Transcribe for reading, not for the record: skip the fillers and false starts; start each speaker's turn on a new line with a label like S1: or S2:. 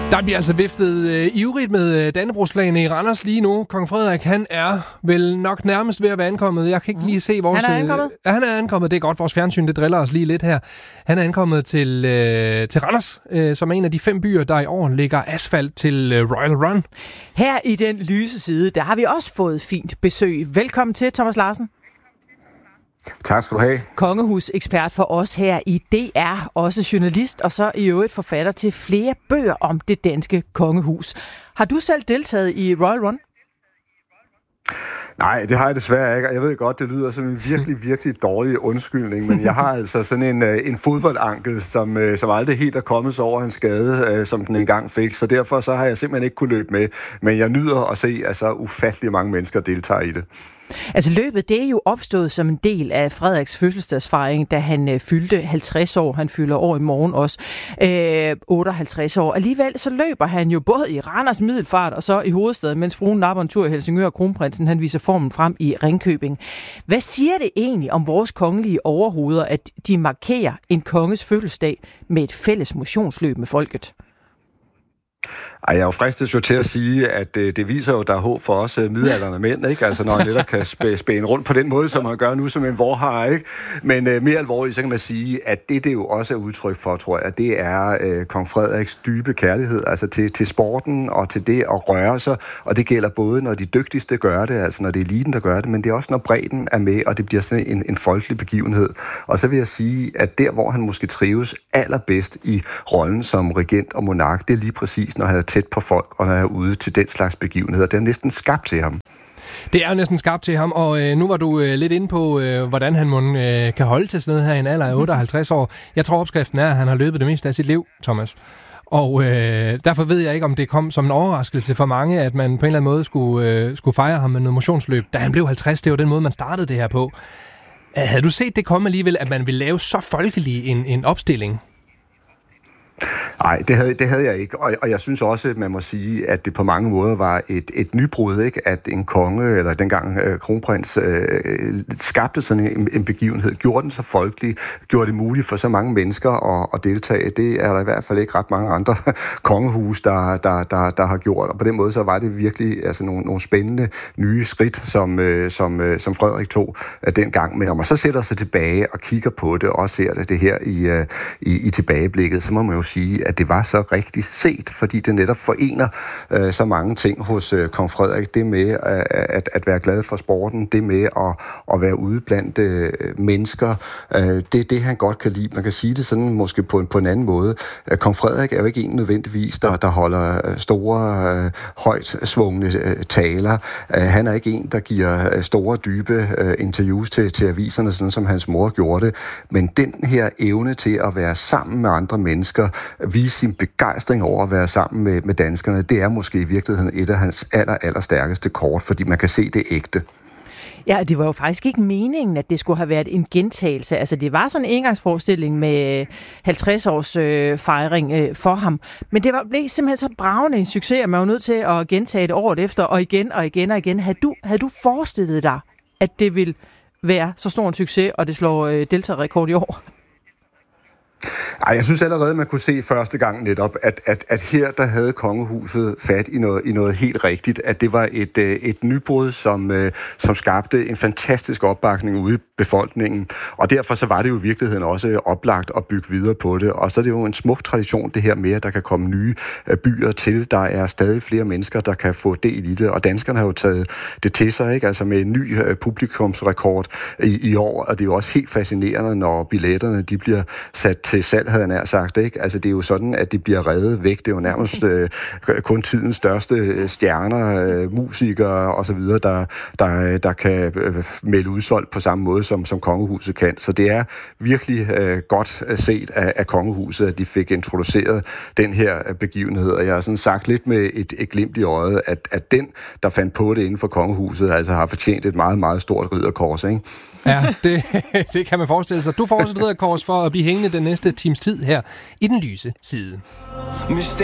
S1: Der bliver altså viftet ivrigt med Dannebrogsflagene i Randers lige nu. Kong Frederik, han er vel nok nærmest ved at være ankommet. Jeg kan ikke lige se vores...
S2: Han er ankommet?
S1: Ja, han er ankommet. Det er godt, vores fjernsyn, det driller os lige lidt her. Han er ankommet til Randers, som er en af de 5 byer, der i år lægger asfalt til Royal Run.
S2: Her i den lyse side, der har vi også fået fint besøg. Velkommen til, Thomas Larsen.
S3: Tak skal du have.
S2: Kongehusekspert for os her i DR, også journalist, og så i øvrigt forfatter til flere bøger om det danske kongehus. Har du selv deltaget i Royal Run?
S3: Nej, det har jeg desværre ikke, og jeg ved godt, det lyder som en virkelig, virkelig dårlig undskyldning, men jeg har altså sådan en fodboldankel, som aldrig helt er kommet så over en skade, som den engang fik, så derfor så har jeg simpelthen ikke kunne løbe med, men jeg nyder at se, at så ufattelig mange mennesker deltager i det.
S2: Altså løbet, det er jo opstået som en del af Frederiks fødselsdagsfejring, da han fyldte 50 år. Han fylder år i morgen også. 58 år. Alligevel så løber han jo både i Randers Middelfart og så i hovedstaden, mens fruen napper en tur i Helsingør, og kronprinsen han viser formen frem i Ringkøbing. Hvad siger det egentlig om vores kongelige overhoveder, at de markerer en konges fødselsdag med et fælles motionsløb med folket?
S3: Ej, jeg er jo fristet jo til at sige, at det viser jo, at der er håb for os midaldrende mænd, ikke? Altså når han netop kan spæne rundt på den måde, som han gør nu som en vorhar, ikke? Men mere alvorligt, så kan man sige, at det jo også er udtryk for, tror jeg, det er kong Frederiks dybe kærlighed, altså til sporten og til det at røre sig, og det gælder både, når de dygtigste gør det, altså når det er eliten, der gør det, men det er også, når bredden er med, og det bliver sådan en folkelig begivenhed. Og så vil jeg sige, at der, hvor han måske trives allerbedst i rollen som regent og monark, det er lige præcis, når han er tæt på folk, og når han er ude til den slags begivenheder. Det er næsten skabt til ham.
S1: Det er jo næsten skabt til ham, og nu var du lidt inde på, hvordan han kan holde til sådan noget her i en alder af 58 år. Jeg tror, opskriften er, at han har løbet det meste af sit liv, Thomas. Og derfor ved jeg ikke, om det kom som en overraskelse for mange, at man på en eller anden måde skulle fejre ham med noget motionsløb. Da han blev 50, det var den måde, man startede det her på. Havde du set det komme alligevel, at man ville lave så folkelig en opstilling?
S3: Nej, det havde jeg ikke, og jeg synes også, at man må sige, at det på mange måder var et nybrud, ikke? At en konge, eller dengang kronprins, skabte sådan en begivenhed, gjorde den så folkelig, gjorde det muligt for så mange mennesker at deltage. Det er der i hvert fald ikke ret mange andre kongehus, der har gjort, og på den måde så var det virkelig altså nogle spændende nye skridt, som Frederik tog dengang. Men når man så sætter sig tilbage og kigger på det, og ser det her i tilbageblikket, så må man jo sige, at det var så rigtig set, fordi det netop forener så mange ting hos kong Frederik. Det med at være glad for sporten, det med at være ude blandt mennesker, det er det, han godt kan lide. Man kan sige det sådan måske på en anden måde. Kong Frederik er jo ikke en nødvendigvis, der holder store, højt svungne taler. Han er ikke en, der giver store, dybe interviews til aviserne, sådan som hans mor gjorde det. Men den her evne til at være sammen med andre mennesker, vise sin begejstring over at være sammen med danskerne, det er måske i virkeligheden et af hans allerstærkeste kort, fordi man kan se det ægte.
S2: Ja, det var jo faktisk ikke meningen, at det skulle have været en gentagelse. Altså, det var sådan en engangsforestilling med 50 års fejring for ham. Men det blev simpelthen så bragende en succes, at man var nødt til at gentage det året efter, og igen og igen og igen. Havde du forestillet dig, at det ville være så stor en succes, og det slår deltagerrekord i år?
S3: Ej, jeg synes allerede, man kunne se første gang netop, at her der havde kongehuset fat i noget helt rigtigt, at det var et nybrud, som skabte en fantastisk opbakning ude i befolkningen, og derfor så var det jo i virkeligheden også oplagt at bygge videre på det, og så er det jo en smuk tradition det her med, at der kan komme nye byer til, der er stadig flere mennesker, der kan få del i det, og danskerne har jo taget det til sig, ikke? Altså med en ny publikumsrekord i år, og det er jo også helt fascinerende, når billetterne de bliver sat til salg, havde jeg nær sagt, ikke? Altså, det er jo sådan, at de bliver revet væk. Det er jo nærmest kun tidens største stjerner, musikere og så videre, der kan melde udsolgt på samme måde, som kongehuset kan. Så det er virkelig godt set af kongehuset, at de fik introduceret den her begivenhed. Og jeg har sådan sagt lidt med et glimt i øjet, at den, der fandt på det inden for kongehuset, altså har fortjent et meget, meget stort ridderkors, ikke?
S1: Ja, det kan man forestille sig. Du får også et ridderkors for at blive hængende den næste times tid her i den lyse side.